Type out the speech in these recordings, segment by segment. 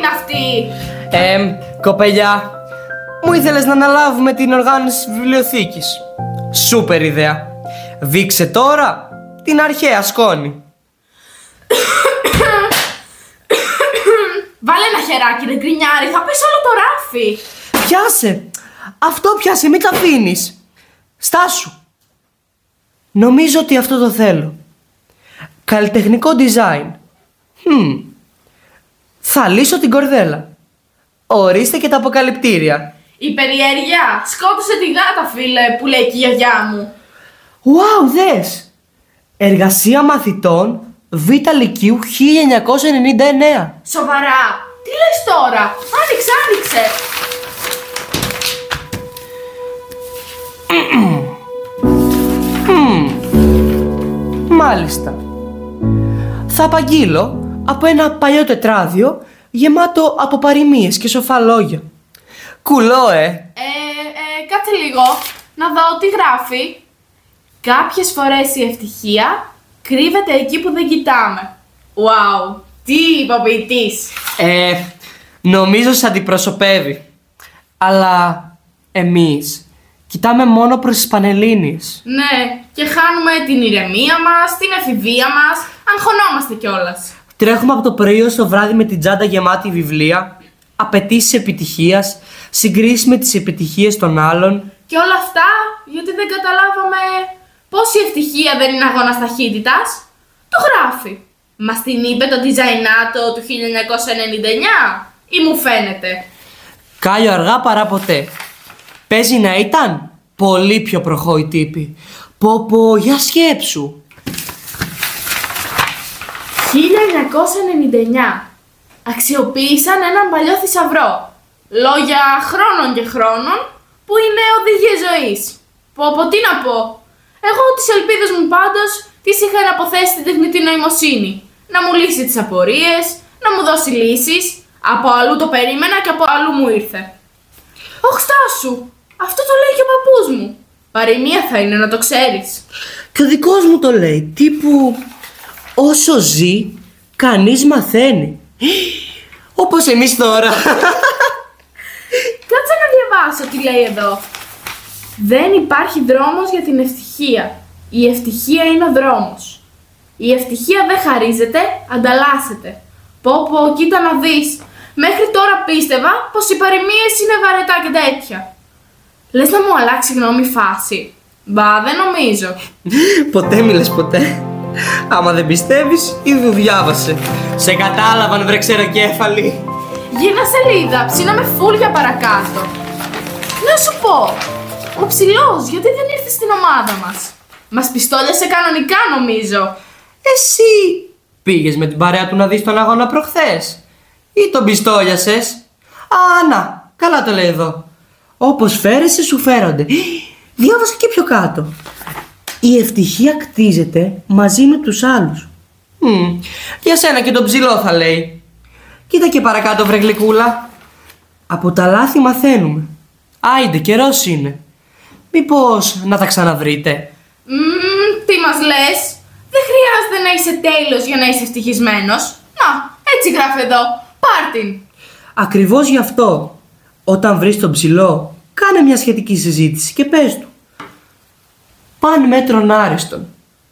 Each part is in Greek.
είναι αυτή? Κοπελιά, μου ήθελες να αναλάβουμε την οργάνωση της βιβλιοθήκης. Σούπερ ιδέα. Δείξε τώρα την αρχαία σκόνη. Βάλε ένα χεράκι ρε γκρινιάρη, θα πες όλο το ράφι. Πιάσε! Αυτό πιάσε, μην τα αφήνεις. Στάσου. Νομίζω ότι αυτό το θέλω. Καλλιτεχνικό design. Θα λύσω την κορδέλα. Ορίστε και τα αποκαλυπτήρια. Η περιέργεια σκότωσε τη γάτα, φίλε, που λέει και η γιαγιά μου. Wow, δες! Εργασία μαθητών Β' Λυκείου 1999. Σοβαρά, τι λες τώρα? Άνοιξε, άνοιξε. Μάλιστα. Θα απαγγείλω από ένα παλιό τετράδιο γεμάτο από παροιμίες και σοφά λόγια. Κουλό, Κάτσε λίγο, να δω τι γράφει. Κάποιες φορές η ευτυχία κρύβεται εκεί που δεν κοιτάμε. Wow, τι είπε ο ποιητής. Νομίζω σε αντιπροσωπεύει. Αλλά εμείς κοιτάμε μόνο προς τις Πανελλήνιες. Ναι, και χάνουμε την ηρεμία μας, την εφηβεία μας, αγχωνόμαστε κιόλας. Τρέχουμε από το πρωί ως το βράδυ με την τσάντα γεμάτη βιβλία, απαιτήσεις επιτυχίας, συγκρίσεις με τις επιτυχίες των άλλων. Και όλα αυτά γιατί δεν καταλάβαμε πως η ευτυχία δεν είναι αγώνας ταχύτητας. Το γράφει. Μας την είπε το Designato του 1999 ή μου φαίνεται? Κάλλιο αργά παρά ποτέ. Παίζει να ήταν πολύ πιο προχώοι τύποι. Πω, για σκέψου. 1999. Αξιοποίησαν έναν παλιό θησαυρό. Λόγια χρόνων και χρόνων που είναι οδηγίες ζωής. Πω, τι να πω. Εγώ τις ελπίδες μου πάντως τις είχα αποθέσει στην τεχνητή νοημοσύνη. Να μου λύσει τις απορίες, να μου δώσει λύσεις. Από αλλού το περίμενα και από αλλού μου ήρθε. Ωχ, Στάσου, αυτό το λέει και ο παππούς μου. Παροιμία θα είναι, να το ξέρεις. Και ο δικός μου το λέει, τύπου όσο ζει, κανείς μαθαίνει. Όπως εμείς τώρα. Κάτσε να διαβάσω τι λέει εδώ. Δεν υπάρχει δρόμος για την ευτυχία. Η ευτυχία είναι ο δρόμος. Η ευτυχία δεν χαρίζεται, ανταλλάσσεται. Πω, κοίτα να δεις. Μέχρι τώρα πίστευα πως οι παροιμίες είναι βαρετά και τέτοια. Λες να μου αλλάξει γνώμη η φάση? Μπα, δεν νομίζω. Ποτέ μη λες ποτέ. Άμα δεν πιστεύεις, ήδη διάβασε. Σε κατάλαβαν, βρε ξεροκέφαλη. Γύρνα σελίδα, ψήναμε φούρια παρακάτω. Να σου πω, ο ψηλός γιατί δεν ήρθε στην ομάδα μας? Μας πιστόλιασε κανονικά νομίζω. Εσύ πήγες με την παρέα του να δεις τον αγώνα προχθές ή τον πιστόλιασες? Να, καλά το λέει εδώ. Όπως φέρεσαι σου φέρονται. Διάβασα και πιο κάτω. Η ευτυχία κτίζεται μαζί με τους άλλους. Για σένα και τον ψηλό θα λέει. Κοίτα και παρακάτω, βρε γλυκούλα. Από τα λάθη μαθαίνουμε. Άιντε, καιρός είναι. Μήπως να τα ξαναβρείτε? Τι μας λες? Δεν χρειάζεται να είσαι τέλειος για να είσαι ευτυχισμένος. Να, έτσι γράφει εδώ. Πάρ' την. Ακριβώς γι' αυτό, όταν βρεις τον ψηλό, κάνε μια σχετική συζήτηση και πες του. Παν μέτρον άριστον.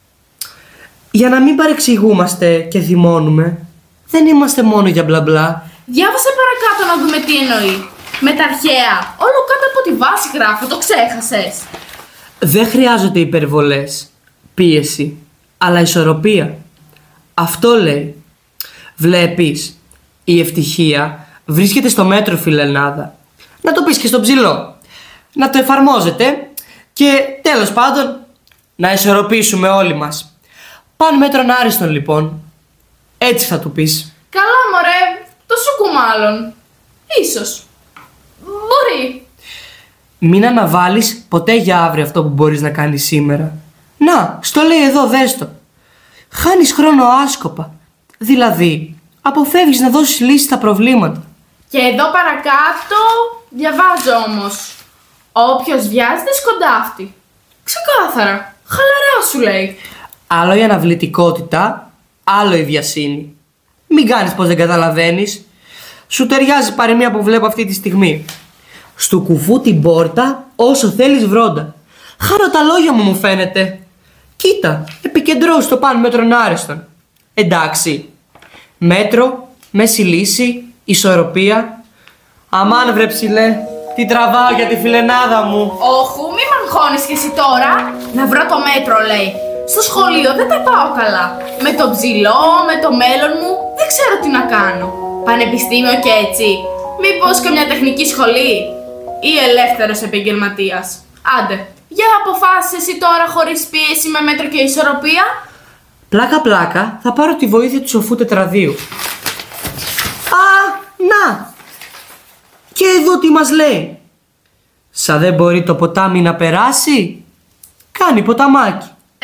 Για να μην παρεξηγούμαστε και θυμώνουμε, δεν είμαστε μόνο για μπλα μπλα. Διάβασε παρακάτω να δούμε τι εννοεί. Με τα αρχαία, όλο κάτω από τη βάση γράφω, το ξέχασες. Δεν χρειάζονται υπερβολές, πίεση, αλλά ισορροπία. Αυτό λέει. Βλέπεις, η ευτυχία βρίσκεται στο μέτρο, φιλενάδα. Να το πεις και στον ψηλό. Να το εφαρμόζετε και τέλος πάντων να ισορροπήσουμε όλοι μας. Παν μέτρον άριστον λοιπόν. Έτσι θα του πεις. Καλά μωρέ, το σούκου μάλλον. Ίσως. Μπορεί. Μην αναβάλεις ποτέ για αύριο αυτό που μπορείς να κάνεις σήμερα. Να, στο λέει εδώ, δες το. Χάνεις χρόνο άσκοπα. Δηλαδή, αποφεύγεις να δώσεις λύση στα προβλήματα. Και εδώ παρακάτω διαβάζω όμως. Όποιος βιάζεται σκοντάφτει. Ξεκάθαρα. Χαλαρά σου λέει. Άλλο η αναβλητικότητα, άλλο η βιασύνη. Μην κάνεις πως δεν καταλαβαίνεις. Σου ταιριάζει η παροιμία που βλέπω αυτή τη στιγμή. Στου κουφού την πόρτα όσο θέλεις βρόντα. Χάρω τα λόγια μου φαίνεται. Κοίτα, επικεντρώσου το πάνω μέτρον άριστον. Εντάξει. Μέτρο, μέση λύση, ισορροπία. Αμάν βρε ψηλέ, τι τραβάω για τη φιλενάδα μου. Όχου, μη μ' αγχώνεις κι εσύ τώρα. Να βρω το μέτρο, λέει. Στο σχολείο δεν τα πάω καλά. Με το ψηλό, με το μέλλον μου, δεν ξέρω τι να κάνω. Πανεπιστήμιο κι έτσι. Μήπως καμιά τεχνική σχολή. Ή ελεύθερος επαγγελματίας. Άντε, για αποφάσισες εσύ τώρα χωρίς πίεση με μέτρο και ισορροπία. Πλάκα πλάκα θα πάρω τη βοήθεια του σοφού τετραδίου. Α, να! Και εδώ τι μας λέει. Σαν δεν μπορεί το ποτάμι να περάσει, κάνει ποταμάκι.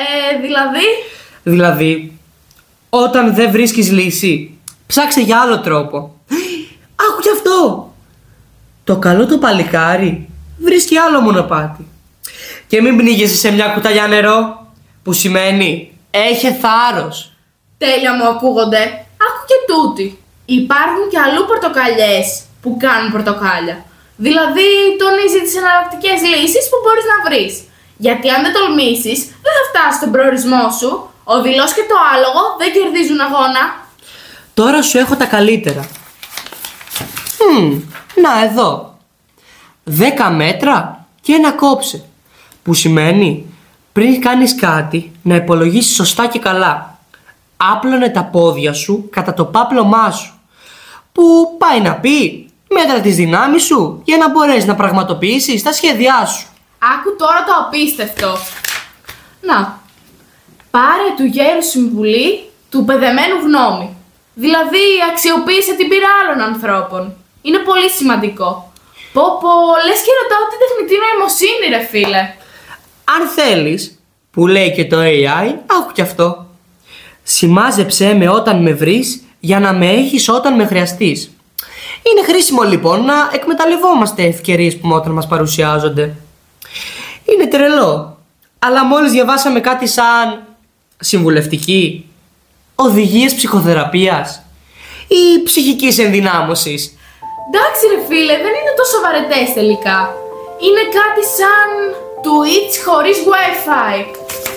Δηλαδή, όταν δεν βρίσκεις λύση, ψάξε για άλλο τρόπο. Άκου κι αυτό. Το καλό το παλικάρι βρίσκει άλλο μονοπάτι. Και μην πνίγεσαι σε μια κουταλιά νερό, που σημαίνει έχε θάρρος. Τέλεια μου ακούγονται. Άκου και τούτη. Υπάρχουν και αλλού πορτοκαλιές που κάνουν πορτοκάλια. Δηλαδή τονίζει τις εναλλακτικές λύσεις που μπορείς να βρεις. Γιατί αν δεν τολμήσεις, δεν θα φτάσεις στον προορισμό σου. Ο δειλός και το άλογο δεν κερδίζουν αγώνα. Τώρα σου έχω τα καλύτερα. Να εδώ. 10 μέτρα και ένα κόψε. Που σημαίνει πριν κάνεις κάτι να υπολογίσεις σωστά και καλά. Άπλωνε τα πόδια σου κατά το πάπλωμά σου. Που πάει να πει μέτρα τις δυνάμεις σου για να μπορέσεις να πραγματοποιήσεις τα σχέδιά σου. Άκου τώρα το απίστευτο. Να, πάρε του γέρου συμβουλή του παιδεμένου γνώμη. Δηλαδή αξιοποίησε την πείρα άλλων ανθρώπων. Είναι πολύ σημαντικό. Πω, λες και ρωτάω τη τεχνητή νοημοσύνη ρε φίλε. Αν θέλεις, που λέει και το AI, άκου κι αυτό. Σημάζεψέ με όταν με βρεις για να με έχεις όταν με χρειαστείς. Είναι χρήσιμο λοιπόν να εκμεταλλευόμαστε ευκαιρίες που όταν μας παρουσιάζονται. Είναι τρελό, αλλά μόλις διαβάσαμε κάτι σαν συμβουλευτική, οδηγίες ψυχοθεραπείας ή ψυχικής ενδυνάμωσης. Εντάξει ρε φίλε, δεν είναι τόσο βαρετές τελικά. Είναι κάτι σαν Twitch χωρίς Wi-Fi.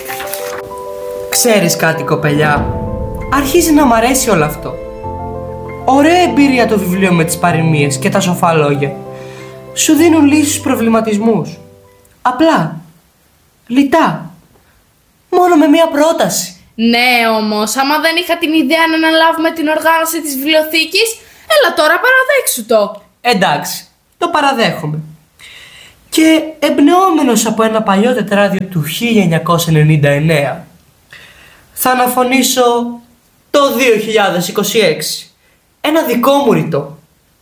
Ξέρεις κάτι κοπελιά, αρχίζει να μ' αρέσει όλο αυτό. Ωραία εμπειρία το βιβλίο με τις παροιμίες και τα σοφά λόγια. Σου δίνουν λύσεις στους προβληματισμούς. Απλά, λιτά, μόνο με μία πρόταση. Ναι όμως, άμα δεν είχα την ιδέα να αναλάβουμε την οργάνωση της βιβλιοθήκης, έλα τώρα παραδέξου το. Εντάξει, το παραδέχομαι. Και εμπνεόμενος από ένα παλιό τετράδιο του 1999, θα αναφωνήσω το 2026. Ένα δικό μου ρητό.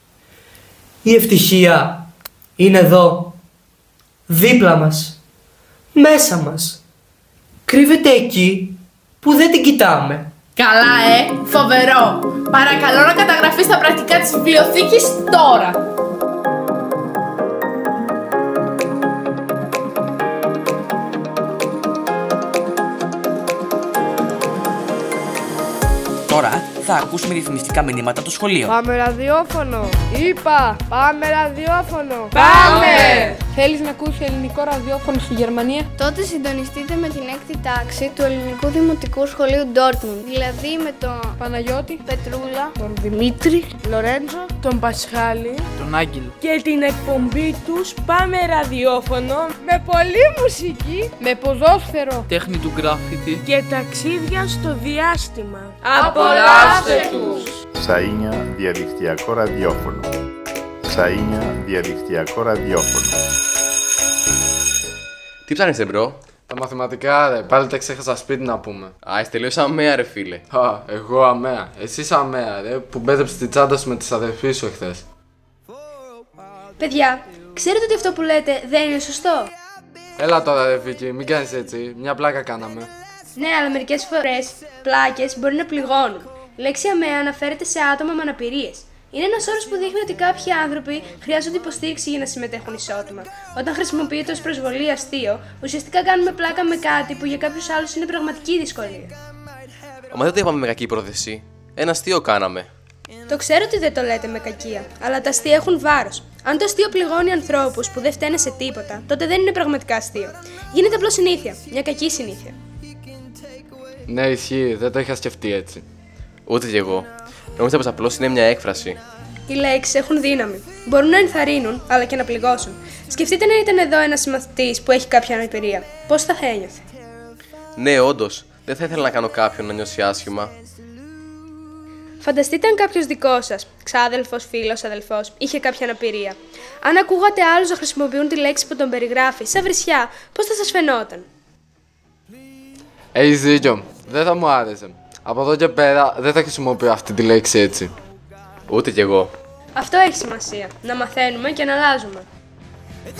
Η ευτυχία είναι εδώ, δίπλα μας, μέσα μας. Κρύβεται εκεί που δεν την κοιτάμε. Καλά φοβερό. Παρακαλώ να καταγραφείς τα πρακτικά της βιβλιοθήκης τώρα. Τώρα θα ακούσουμε ρυθμιστικά μηνύματα από το σχολείο. Πάμε ραδιόφωνο. Είπα, πάμε ραδιόφωνο. Πάμε! Θέλεις να ακούσεις ελληνικό ραδιόφωνο στη Γερμανία? Τότε συντονιστείτε με την 6η τάξη του Ελληνικού Δημοτικού Σχολείου Ντόρτμουντ. Δηλαδή με τον Παναγιώτη, Πετρούλα, τον Δημήτρη, Λορέντζο, τον Πασχάλη, τον Άγγελο και την εκπομπή τους Πάμε ραδιόφωνο με πολλή μουσική, με ποδόσφαιρο τέχνη του γκράφιτι και ταξίδια στο διάστημα. Απολαύστε τους! Ψαΐνια διαδικτυακό ραδιόφωνο. Ψαΐνια διαδικτυακό ραδιόφωνο. Τι ψάχνεις μπρο? Τα μαθηματικά ρε, πάλι τα ξέχασα σπίτι να πούμε. Α, είσαι τελείως αμαία ρε φίλε. Α, εγώ αμαία. Εσύ είσαι αμαία ρε, που μπέδεψες τη τσάντα σου με τις αδερφείς σου εχθές. παιδιά, ξέρετε ότι αυτό που λέτε δεν είναι σωστό? Έλα τώρα ρε Βίκη, μην κάνεις έτσι, μια πλάκα κάναμε. Ναι, αλλά μερικές φορές πλάκες μπορεί να πληγώνουν. Η λέξη αμαία αναφέρεται σε άτομα με αναπηρίες. Είναι ένας όρος που δείχνει ότι κάποιοι άνθρωποι χρειάζονται υποστήριξη για να συμμετέχουν ισότιμα. Όταν χρησιμοποιείται ως προσβολή αστείο, ουσιαστικά κάνουμε πλάκα με κάτι που για κάποιους άλλους είναι πραγματική δυσκολία. Μα δεν το είπαμε με κακή πρόθεση. Ένα αστείο κάναμε. Το ξέρω ότι δεν το λέτε με κακία, αλλά τα αστεία έχουν βάρος. Αν το αστείο πληγώνει ανθρώπους που δεν φταίνε σε τίποτα, τότε δεν είναι πραγματικά αστείο. Γίνεται απλώς συνήθεια. Μια κακή συνήθεια. Ναι, ισχύει, δεν το είχα σκεφτεί έτσι. Ούτε κι εγώ. Νόμιζα πως απλώς είναι μια έκφραση. Οι λέξεις έχουν δύναμη. Μπορούν να ενθαρρύνουν, αλλά και να πληγώσουν. Σκεφτείτε να ήταν εδώ ένας μαθητής που έχει κάποια αναπηρία. Πώς θα ένιωθε? Ναι, όντως. Δεν θα ήθελα να κάνω κάποιον να νιώσει άσχημα. Φανταστείτε αν κάποιος δικός σας, ξάδελφος, φίλος, αδελφός, είχε κάποια αναπηρία. Αν ακούγατε άλλους να χρησιμοποιούν τη λέξη που τον περιγράφει, σαν βρισιά, πώς θα σας φαινόταν? Έχεις δίκιο. Δεν θα μου άρεσε. Από εδώ και πέρα δεν θα χρησιμοποιώ αυτή τη λέξη έτσι. Ούτε κι εγώ. Αυτό έχει σημασία. Να μαθαίνουμε και να αλλάζουμε.